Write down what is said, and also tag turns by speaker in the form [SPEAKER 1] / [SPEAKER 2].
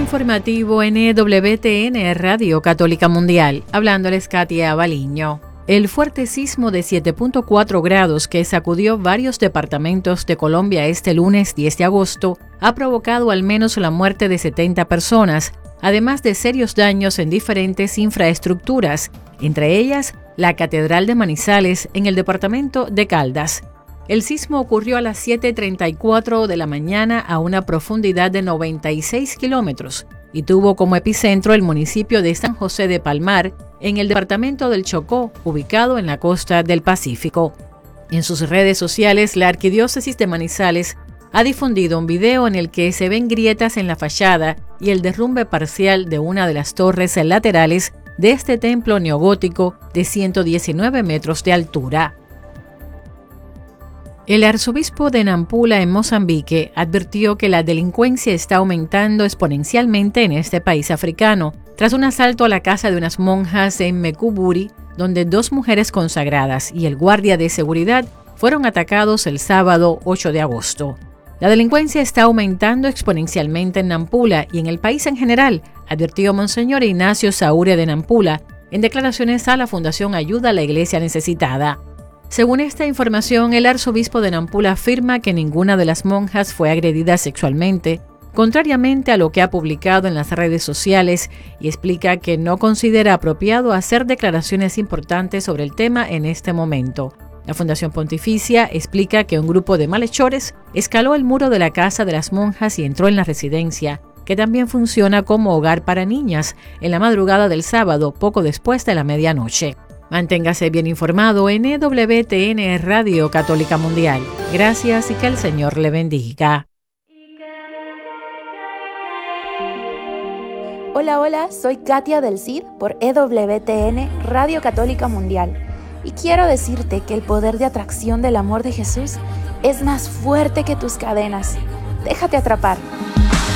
[SPEAKER 1] informativo NWTN Radio Católica Mundial. Hablándoles Katia Baliño. El fuerte sismo de 7.4 grados que sacudió varios departamentos de Colombia este lunes 10 de agosto ha provocado al menos la muerte de 70 personas, además de serios daños en diferentes infraestructuras, entre ellas la Catedral de Manizales en el departamento de Caldas. El sismo ocurrió a las 7:34 de la mañana a una profundidad de 96 kilómetros y tuvo como epicentro el municipio de San José de Palmar, en el departamento del Chocó, ubicado en la costa del Pacífico. En sus redes sociales, la Arquidiócesis de Manizales ha difundido un video en el que se ven grietas en la fachada y el derrumbe parcial de una de las torres laterales de este templo neogótico de 119 metros de altura. El arzobispo de Nampula, en Mozambique, advirtió que la delincuencia está aumentando exponencialmente en este país africano, tras un asalto a la casa de unas monjas en Mekuburi, donde 2 mujeres consagradas y el guardia de seguridad fueron atacados el sábado 8 de agosto. La delincuencia está aumentando exponencialmente en Nampula y en el país en general, advirtió Monseñor Ignacio Saure de Nampula en declaraciones a la Fundación Ayuda a la Iglesia Necesitada. Según esta información, el arzobispo de Nampula afirma que ninguna de las monjas fue agredida sexualmente, contrariamente a lo que ha publicado en las redes sociales, y explica que no considera apropiado hacer declaraciones importantes sobre el tema en este momento. La Fundación Pontificia explica que un grupo de malhechores escaló el muro de la casa de las monjas y entró en la residencia, que también funciona como hogar para niñas, en la madrugada del sábado, poco después de la medianoche. Manténgase bien informado en EWTN Radio Católica Mundial. Gracias y que el Señor le bendiga.
[SPEAKER 2] Hola, soy Katia del Cid por EWTN Radio Católica Mundial. Y quiero decirte que el poder de atracción del amor de Jesús es más fuerte que tus cadenas. Déjate atrapar.